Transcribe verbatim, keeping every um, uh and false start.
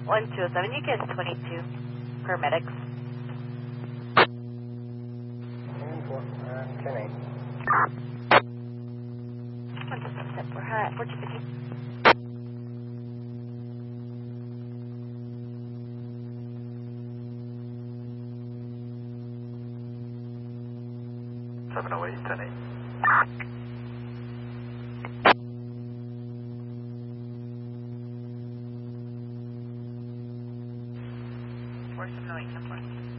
one two seven, you get twenty-two paramedics. ten eight. one two seven, step, we're high, four two fifty. seven oh eight, ten eight. four seven oh eight, ten four.